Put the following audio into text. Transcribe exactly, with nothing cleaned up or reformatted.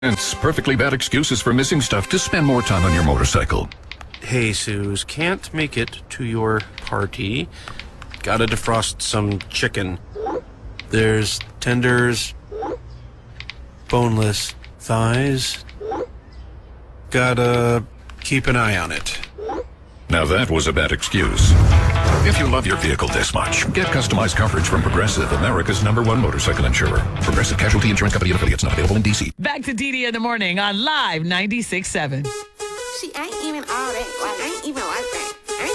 It's perfectly bad excuses for missing stuff to spend more time on your motorcycle. Hey, Suze, can't make it to your party. Gotta defrost some chicken. There's tenders, boneless thighs. Gotta keep an eye on it. Now that was a bad excuse. If you love your vehicle this much, get customized coverage from Progressive, America's number one motorcycle insurer. Progressive Casualty Insurance Company and affiliates, not available in D C. Back to Dee Dee in the morning on Live ninety-six point seven. She ain't even all that. Like, I ain't even like that.